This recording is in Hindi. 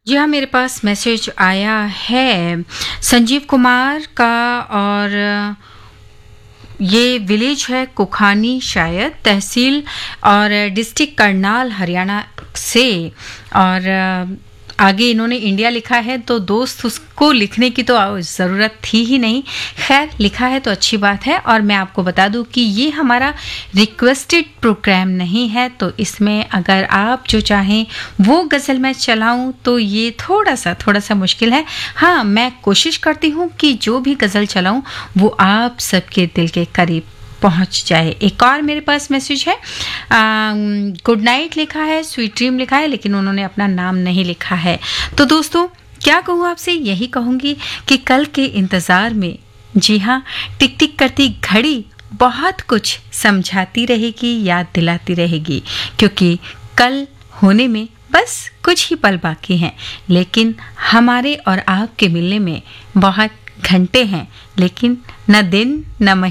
जी हाँ, मेरे पास मैसेज आया है संजीव कुमार का। और ये विलेज है कुखानी, शायद तहसील और डिस्ट्रिक्ट करनाल, हरियाणा से। और आगे इन्होंने इंडिया लिखा है, तो दोस्त उसको लिखने की तो ज़रूरत थी ही नहीं। खैर, लिखा है तो अच्छी बात है। और मैं आपको बता दूं कि ये हमारा रिक्वेस्टेड प्रोग्राम नहीं है, तो इसमें अगर आप जो चाहें वो गज़ल मैं चलाऊं तो ये थोड़ा सा मुश्किल है। हाँ, मैं कोशिश करती हूँ कि जो भी गज़ल चलाऊं वो आप सबके दिल के करीब पहुंच जाए। एक और मेरे पास मैसेज है, गुड नाइट लिखा है, स्वीट ड्रीम लिखा है, लेकिन उन्होंने अपना नाम नहीं लिखा है। तो दोस्तों, क्या कहूँ आपसे, यही कहूँगी कि कल के इंतज़ार में, जी हाँ, टिक टिक करती घड़ी बहुत कुछ समझाती रहेगी, याद दिलाती रहेगी, क्योंकि कल होने में बस कुछ ही पल बाकी हैं। लेकिन हमारे और आपके मिलने में बहुत घंटे हैं, लेकिन न दिन न महीने